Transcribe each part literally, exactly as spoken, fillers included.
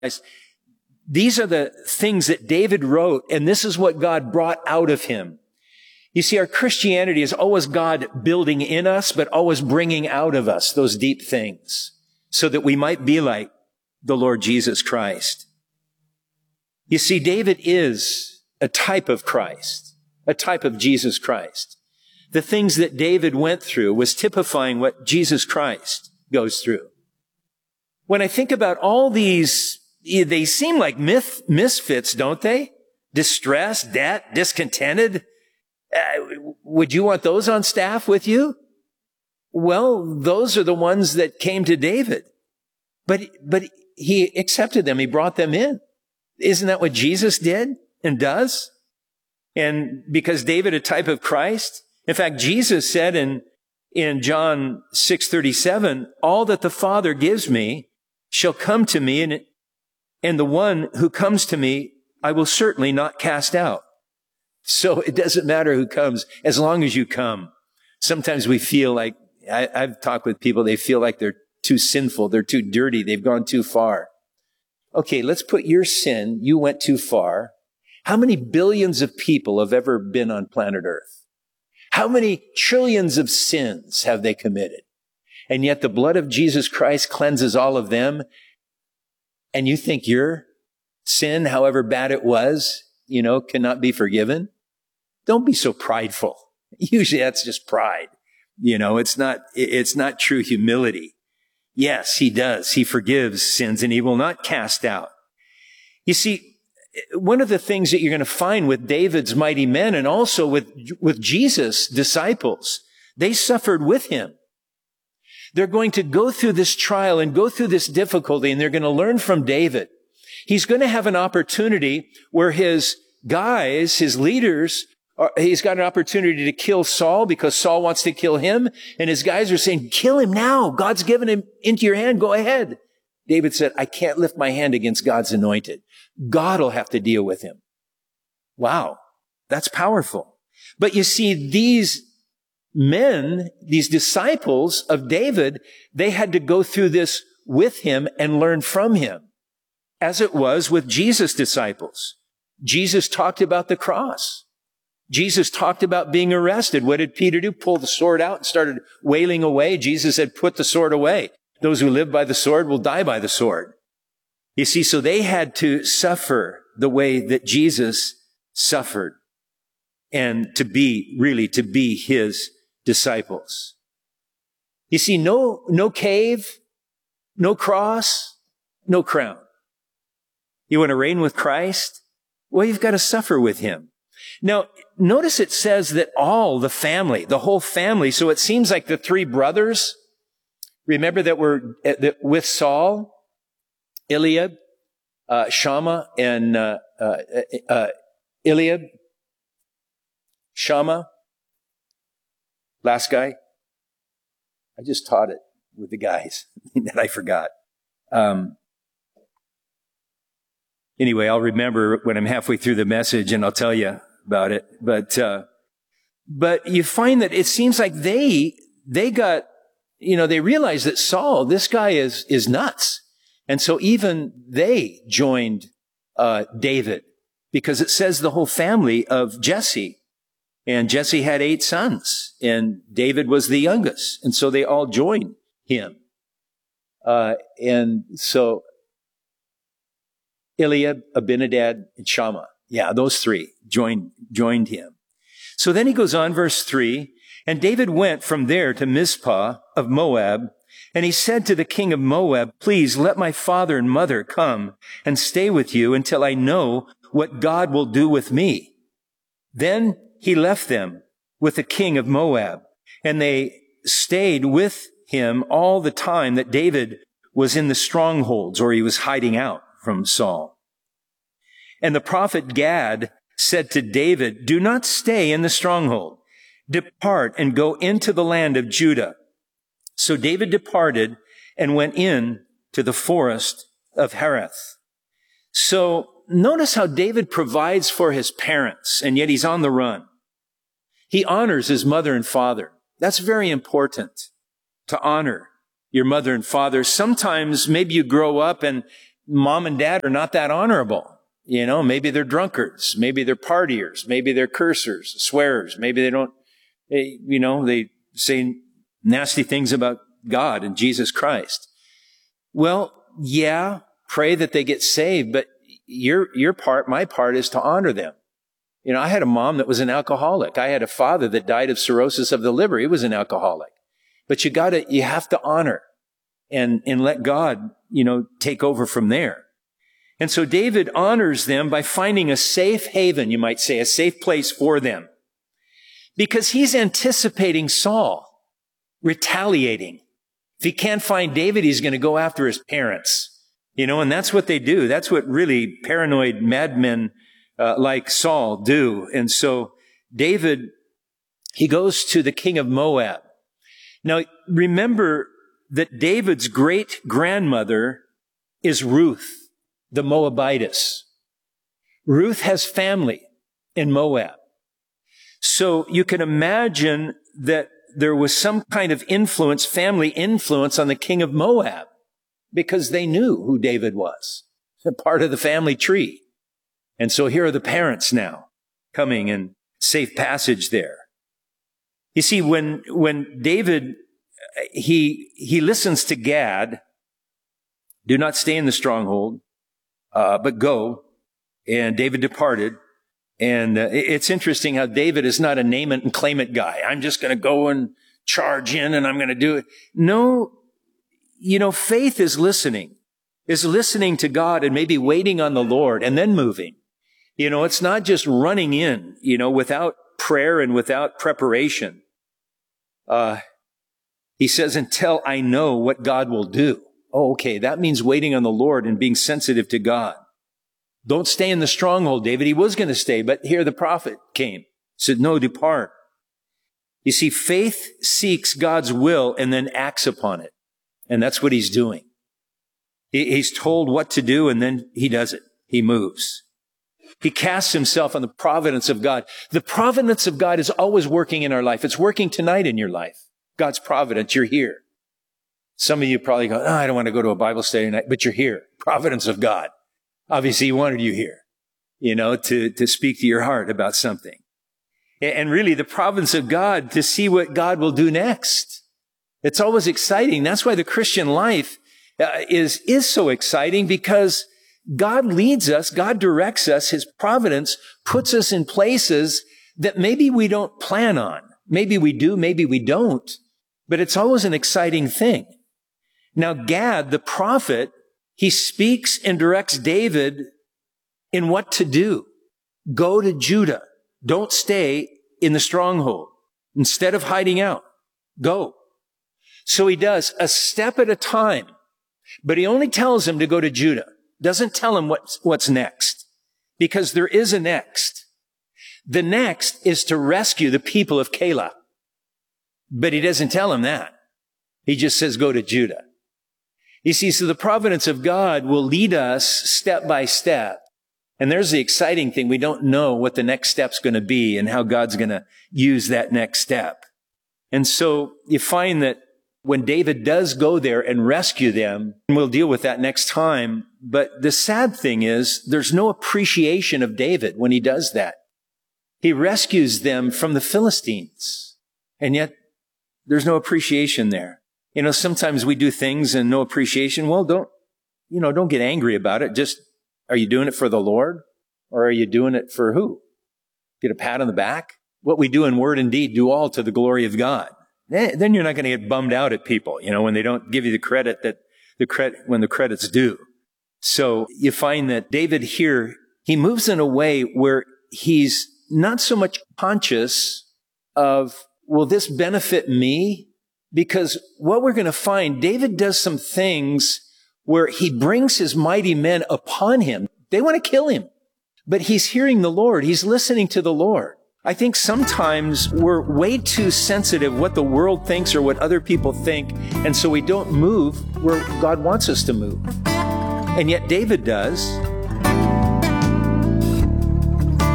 these are the things that David wrote, and this is what God brought out of him. You see, our Christianity is always God building in us, but always bringing out of us those deep things so that we might be like the Lord Jesus Christ. You see, David is a type of Christ, a type of Jesus Christ. The things that David went through was typifying what Jesus Christ goes through. When I think about all these, they seem like myth, misfits, don't they? Distressed, debt, discontented. Uh, would you want those on staff with you? Well, those are the ones that came to David. But, but he accepted them. He brought them in. Isn't that what Jesus did and does? And because David, a type of Christ, in fact, Jesus said in, in John six thirty-seven, all that the Father gives me shall come to me, and, and the one who comes to me, I will certainly not cast out. So it doesn't matter who comes, as long as you come. Sometimes we feel like, I, I've talked with people, they feel like they're too sinful, they're too dirty, they've gone too far. Okay, let's put your sin, you went too far. How many billions of people have ever been on planet Earth? How many trillions of sins have they committed? And yet the blood of Jesus Christ cleanses all of them. And you think your sin, however bad it was, you know, cannot be forgiven? Don't be so prideful. Usually that's just pride. You know, it's not, it's not true humility. Yes, he does. He forgives sins and he will not cast out. You see, one of the things that you're going to find with David's mighty men and also with, with Jesus' disciples, they suffered with him. They're going to go through this trial and go through this difficulty, and they're going to learn from David. He's going to have an opportunity where his guys, his leaders, are, he's got an opportunity to kill Saul because Saul wants to kill him. And his guys are saying, kill him now. God's given him into your hand. Go ahead. David said, I can't lift my hand against God's anointed. God will have to deal with him. Wow. That's powerful. But you see, these men, these disciples of David, they had to go through this with him and learn from him, as it was with Jesus' disciples. Jesus talked about the cross. Jesus talked about being arrested. What did Peter do? Pull the sword out and started wailing away. Jesus said, put the sword away. Those who live by the sword will die by the sword. You see, so they had to suffer the way that Jesus suffered, and to be, really, to be his disciples. You see, no, no cave, no cross, no crown. You want to reign with Christ? Well, you've got to suffer with him. Now, notice it says that all the family, the whole family, so it seems like the three brothers, remember that were with Saul, Eliab, uh, Shammah, and uh, uh, uh, Eliab, Shammah, last guy. I just taught it with the guys that I forgot. Um, anyway, I'll remember when I'm halfway through the message and I'll tell you about it. But, uh, but you find that it seems like they, they got, you know, they realized that Saul, this guy is, is nuts. And so even they joined, uh, David, because it says the whole family of Jesse. And Jesse had eight sons, and David was the youngest. And so they all joined him. Uh, and so Eliab, Abinadab, and Shammah. Yeah, those three joined, joined him. So then he goes on, verse three, and David went from there to Mizpah of Moab, and he said to the king of Moab, please let my father and mother come and stay with you until I know what God will do with me. Then he left them with the king of Moab, and they stayed with him all the time that David was in the strongholds, or he was hiding out from Saul. And the prophet Gad said to David, do not stay in the stronghold. Depart and go into the land of Judah. So David departed and went in to the forest of Hereth. So notice how David provides for his parents, and yet he's on the run. He honors his mother and father. That's very important, to honor your mother and father. Sometimes maybe you grow up and mom and dad are not that honorable. You know, maybe they're drunkards. Maybe they're partiers. Maybe they're cursers, swearers. Maybe they don't, they, you know, they say nasty things about God and Jesus Christ. Well, yeah, pray that they get saved, but your, your part, my part is to honor them. You know, I had a mom that was an alcoholic. I had a father that died of cirrhosis of the liver. He was an alcoholic. But you gotta, you have to honor and, and let God, you know, take over from there. And so David honors them by finding a safe haven, you might say, a safe place for them. Because he's anticipating Saul retaliating. If he can't find David, he's going to go after his parents. You know, and that's what they do. That's what really paranoid madmen uh, like Saul do. And so David, he goes to the king of Moab. Now, remember that David's great-grandmother is Ruth, the Moabitess. Ruth has family in Moab. So you can imagine that there was some kind of influence, family influence on the king of Moab, because they knew who David was, a part of the family tree. And so here are the parents now coming in safe passage there. You see, when, when David, he, he listens to Gad, do not stay in the stronghold, uh, but go. And David departed. And uh, it's interesting how David is not a name it and claim it guy. I'm just going to go and charge in and I'm going to do it. No, you know, faith is listening, is listening to God and maybe waiting on the Lord and then moving. You know, it's not just running in, you know, without prayer and without preparation. Uh, he says, until I know what God will do. Oh, okay. That means waiting on the Lord and being sensitive to God. Don't stay in the stronghold, David. He was going to stay, but here the prophet came, said, no, depart. You see, faith seeks God's will and then acts upon it. And that's what he's doing. He's told what to do and then he does it. He moves. He casts himself on the providence of God. The providence of God is always working in our life. It's working tonight in your life. God's providence, you're here. Some of you probably go, oh, I don't want to go to a Bible study tonight, but you're here. Providence of God. Obviously, he wanted you here, you know, to, to speak to your heart about something. And really, the providence of God to see what God will do next. It's always exciting. That's why the Christian life uh, is, is so exciting, because God leads us, God directs us, his providence puts us in places that maybe we don't plan on. Maybe we do, maybe we don't, but it's always an exciting thing. Now, Gad, the prophet, he speaks and directs David in what to do. Go to Judah. Don't stay in the stronghold. Instead of hiding out, go. So he does a step at a time, but he only tells him to go to Judah. Doesn't tell him what's, what's next, because there is a next. The next is to rescue the people of Keilah. But he doesn't tell him that. He just says, go to Judah. You see, so the providence of God will lead us step by step. And there's the exciting thing. We don't know what the next step's going to be and how God's going to use that next step. And so you find that when David does go there and rescue them, and we'll deal with that next time, but the sad thing is there's no appreciation of David when he does that. He rescues them from the Philistines, and yet there's no appreciation there. You know, sometimes we do things and no appreciation. Well, don't, you know, don't get angry about it. Just, are you doing it for the Lord, or are you doing it for who? Get a pat on the back? What we do in word and deed, do all to the glory of God. Then you're not going to get bummed out at people, you know, when they don't give you the credit that the credit, when the credit's due. So you find that David here, he moves in a way where he's not so much conscious of, will this benefit me? Because what we're going to find, David does some things where he brings his mighty men upon him. They want to kill him, but he's hearing the Lord. He's listening to the Lord. I think sometimes we're way too sensitive what the world thinks or what other people think, and so we don't move where God wants us to move. And yet David does.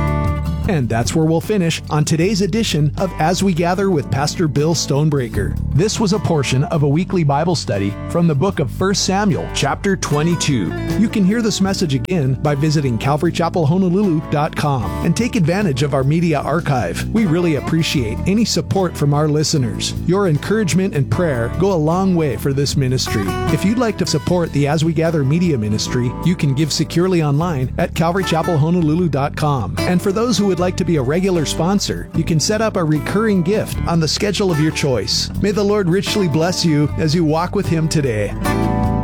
And that's where we'll finish on today's edition of As We Gather with Pastor Bill Stonebreaker. This was a portion of a weekly Bible study from the book of First Samuel, chapter twenty-two. You can hear this message again by visiting calvary chapel honolulu dot com and take advantage of our media archive. We really appreciate any support from our listeners. Your encouragement and prayer go a long way for this ministry. If you'd like to support the As We Gather media ministry, you can give securely online at calvary chapel honolulu dot com. And for those who would like to be a regular sponsor, you can set up a recurring gift on the schedule of your choice. May the Lord richly bless you as you walk with Him today.